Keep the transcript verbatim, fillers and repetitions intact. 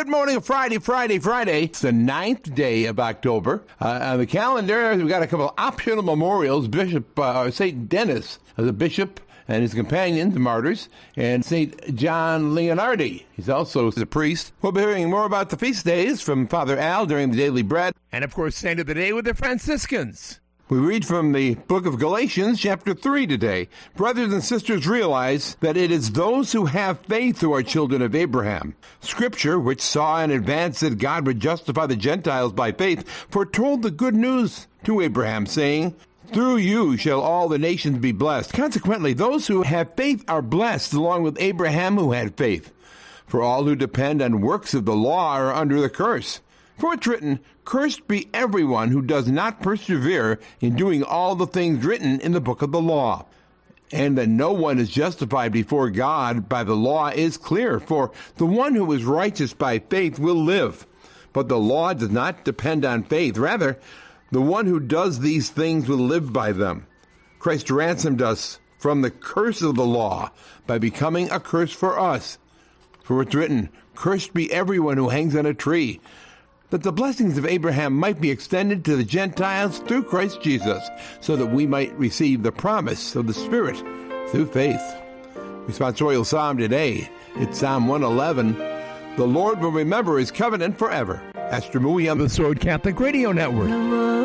Good morning, Friday, Friday, Friday. It's the ninth day of October. Uh, on the calendar, we've got a couple of optional memorials. Bishop uh, Saint Denis, uh, the bishop, and his companions, the martyrs, and Saint John Leonardi. He's also a priest. We'll be hearing more about the feast days from Father Al during the Daily Bread. And, of course, Saint of the Day with the Franciscans. We read from the book of Galatians, chapter three today. Brothers and sisters, realize that it is those who have faith who are children of Abraham. Scripture, which saw in advance that God would justify the Gentiles by faith, foretold the good news to Abraham, saying, "Through you shall all the nations be blessed." Consequently, those who have faith are blessed, along with Abraham who had faith. For all who depend on works of the law are under the curse. For it's written, "Cursed be everyone who does not persevere in doing all the things written in the book of the law." And that no one is justified before God by the law is clear, for the one who is righteous by faith will live. But the law does not depend on faith. Rather, the one who does these things will live by them. Christ ransomed us from the curse of the law by becoming a curse for us. For it's written, "Cursed be everyone who hangs on a tree," that the blessings of Abraham might be extended to the Gentiles through Christ Jesus, so that we might receive the promise of the Spirit through faith. Responsorial Psalm today, it's Psalm one eleven. The Lord will remember his covenant forever. Pastor Mui on the Sword Catholic Radio Network.